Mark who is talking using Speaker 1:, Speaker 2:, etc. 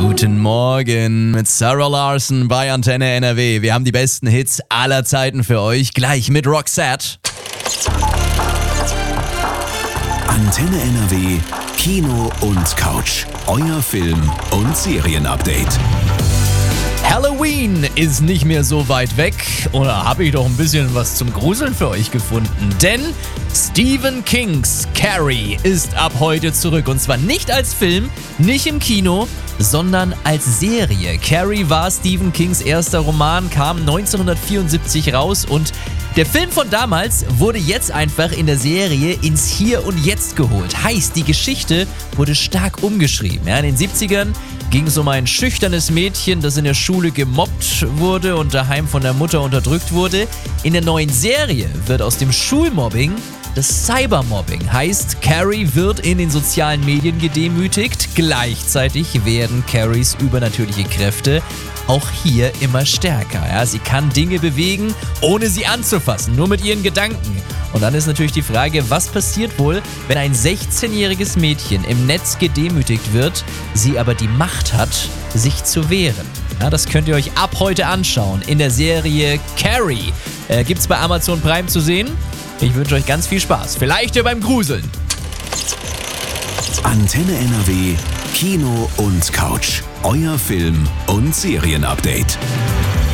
Speaker 1: Guten Morgen mit Sarah Larson bei Antenne NRW. Wir haben die besten Hits aller Zeiten für euch, gleich mit Roxette.
Speaker 2: Antenne NRW, Kino und Couch. Euer Film- und Serienupdate.
Speaker 1: Halloween ist nicht mehr so weit weg. Oder habe ich doch ein bisschen was zum Gruseln für euch gefunden? Denn Stephen Kings Carrie ist ab heute zurück. Und zwar nicht als Film, nicht im Kino, sondern als Serie. Carrie war Stephen Kings erster Roman, kam 1974 raus und der Film von damals wurde jetzt einfach in der Serie ins Hier und Jetzt geholt. Heißt, die Geschichte wurde stark umgeschrieben. Ja, in den 70ern ging es um ein schüchternes Mädchen, das in der Schule gemobbt wurde und daheim von der Mutter unterdrückt wurde. In der neuen Serie wird aus dem Schulmobbing das Cybermobbing. Heißt, Carrie wird in den sozialen Medien gedemütigt. Gleichzeitig werden Carries übernatürliche Kräfte auch hier immer stärker. Ja, sie kann Dinge bewegen, ohne sie anzufassen, nur mit ihren Gedanken. Und dann ist natürlich die Frage, was passiert wohl, wenn ein 16-jähriges Mädchen im Netz gedemütigt wird, sie aber die Macht hat, sich zu wehren. Ja, das könnt ihr euch ab heute anschauen in der Serie Carrie. Gibt's bei Amazon Prime zu sehen. Ich wünsche euch ganz viel Spaß. Vielleicht ja beim Gruseln.
Speaker 2: Antenne NRW, Kino und Couch. Euer Film- und Serienupdate.